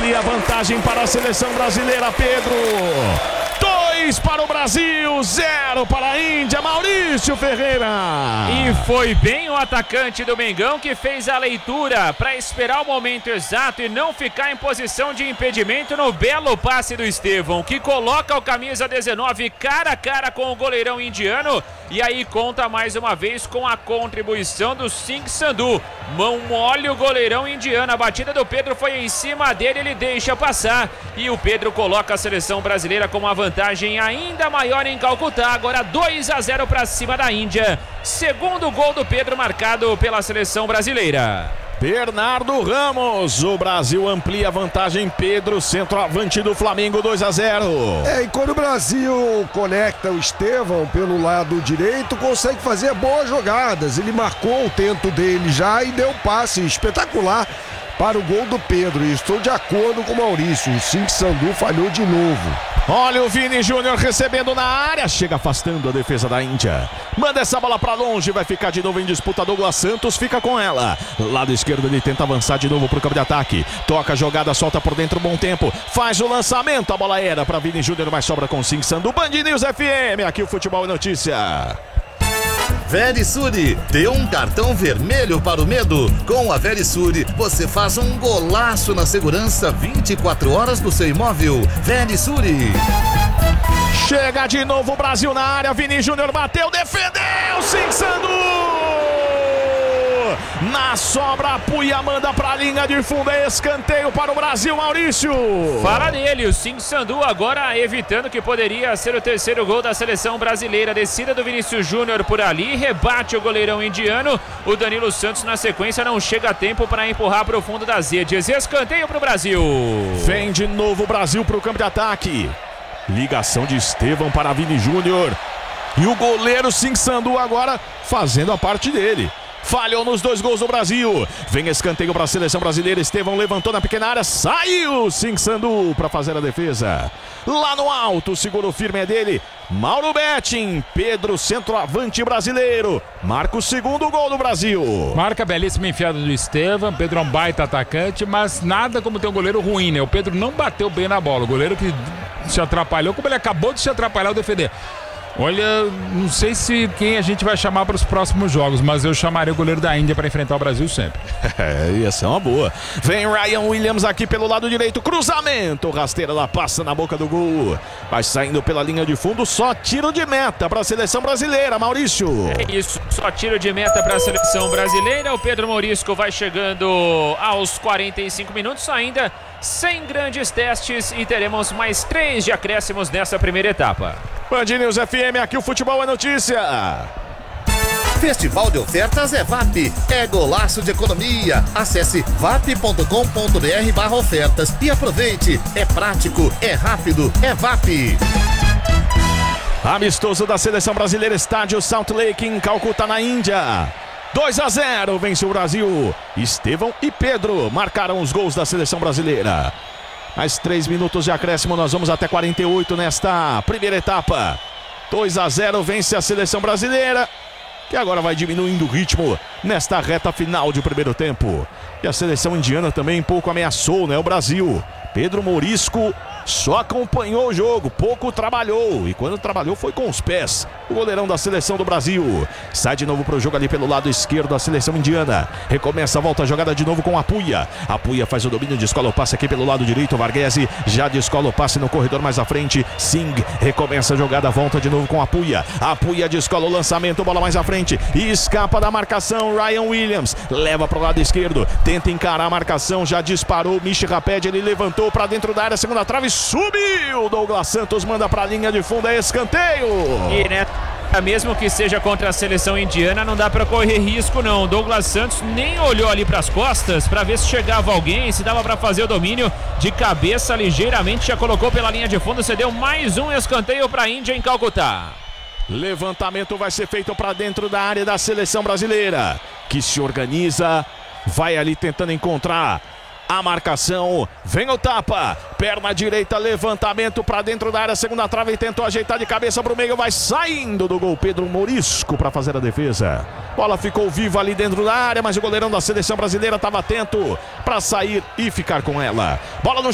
amplia a vantagem para a seleção brasileira, Pedro. 2 para o Brasil, 0 para a Índia, Maurício Ferreira. E foi bem o atacante do Mengão que fez a leitura para esperar o momento exato e não ficar em posição de impedimento no belo passe do Estevão, que coloca o camisa 19 cara a cara com o goleirão indiano. E aí conta mais uma vez com a contribuição do Singh Sandhu. Mão mole o goleirão indiano, a batida do Pedro foi em cima dele, ele deixa passar. E o Pedro coloca a seleção brasileira com uma vantagem ainda maior em Calcutá. Agora 2-0 para cima da Índia. Segundo gol do Pedro marcado pela seleção brasileira. Bernardo Ramos, o Brasil amplia a vantagem. Pedro, centroavante do Flamengo, 2-0. E quando o Brasil conecta o Estevão pelo lado direito, consegue fazer boas jogadas. Ele marcou o tento dele já e deu um passe espetacular para o gol do Pedro. E estou de acordo com o Maurício, o Singh Sandhu falhou de novo. Olha o Vini Júnior recebendo na área, chega afastando a defesa da Índia. Manda essa bola pra longe, vai ficar de novo em disputa. Douglas Santos fica com ela. Lado esquerdo ele tenta avançar de novo pro campo de ataque. Toca a jogada, solta por dentro, bom tempo. Faz o lançamento, a bola era pra Vini Júnior, mas sobra com Singh Sandhu. Band News FM, aqui o Futebol é Notícia. Verisure, dê um cartão vermelho para o medo. Com a Verisure, você faz um golaço na segurança 24 horas do seu imóvel. Verisure. Chega de novo o Brasil na área, Vini Júnior bateu, defendeu, Singh Sandhu. Na sobra, Apuia manda pra linha de fundo, é escanteio para o Brasil, Maurício. Fala nele, o Singh Sandhu agora evitando que poderia ser o terceiro gol da seleção brasileira. Descida do Vinícius Júnior por ali, rebate o goleirão indiano. O Danilo Santos na sequência não chega a tempo para empurrar para o fundo das redes. Escanteio para o Brasil. Vem de novo o Brasil para o campo de ataque. Ligação de Estevão para Vini Júnior. E o goleiro Singh Sandhu agora fazendo a parte dele. Falhou nos 2 gols do Brasil. Vem escanteio para a seleção brasileira. Estevão levantou na pequena área. Saiu Singh Sandhu para fazer a defesa. Lá no alto, seguro firme é dele. Mauro Betting. Pedro, centroavante brasileiro. Marca o segundo gol do Brasil. Marca belíssima enfiada do Estevão. Pedro é um baita atacante, mas nada como ter um goleiro ruim, né? O Pedro não bateu bem na bola. O goleiro que se atrapalhou, como ele acabou de se atrapalhar ao defender. Olha, não sei se quem a gente vai chamar para os próximos jogos, mas eu chamaria o goleiro da Índia para enfrentar o Brasil sempre. Ia ser uma boa. Vem Ryan Williams aqui pelo lado direito, cruzamento, rasteira, ela passa na boca do gol. Vai saindo pela linha de fundo, só tiro de meta para a seleção brasileira, Maurício. É isso, só tiro de meta para a seleção brasileira. O Pedro Morisco vai chegando aos 45 minutos ainda, sem grandes testes, e teremos mais 3 de acréscimos nessa primeira etapa. Band News FM, aqui o Futebol é Notícia. Festival de ofertas é VAP, é golaço de economia. Acesse vap.com.br/ofertas e aproveite. É prático, é rápido, é VAP. Amistoso da seleção brasileira, estádio Salt Lake em Calcutá, na Índia. 2-0, vence o Brasil. Estevão e Pedro marcaram os gols da seleção brasileira. Mais 3 minutos de acréscimo, nós vamos até 48 nesta primeira etapa. 2-0, vence a seleção brasileira, que agora vai diminuindo o ritmo nesta reta final de primeiro tempo. E a seleção indiana também pouco ameaçou, né, o Brasil. Pedro Morisco só acompanhou o jogo, pouco trabalhou. E quando trabalhou foi com os pés. O goleirão da seleção do Brasil sai de novo para o jogo ali pelo lado esquerdo da seleção indiana. Recomeça a volta a jogada de novo com Apuia. Apuia faz o domínio, descola o passe aqui pelo lado direito. Varghese já descola o passe no corredor mais à frente. Singh recomeça a jogada, volta de novo com Apuia. Apuia descola o lançamento, bola mais à frente. E escapa da marcação, Ryan Williams. Leva para o lado esquerdo, tenta encarar a marcação, já disparou. Michi Raped, ele levantou para dentro da área, segunda trave, subiu. Douglas Santos manda para a linha de fundo, é escanteio. E né, mesmo que seja contra a seleção indiana, não dá para correr risco não. Douglas Santos nem olhou ali para as costas para ver se chegava alguém, se dava para fazer o domínio de cabeça ligeiramente, já colocou pela linha de fundo, cedeu mais um escanteio para a Índia em Calcutá. Levantamento vai ser feito para dentro da área da seleção brasileira, que se organiza, vai ali tentando encontrar a marcação, vem o tapa, perna direita, levantamento para dentro da área, segunda trave, e tentou ajeitar de cabeça para o meio, vai saindo do gol Pedro Morisco para fazer a defesa. Bola ficou viva ali dentro da área, mas o goleirão da seleção brasileira estava atento para sair e ficar com ela. Bola no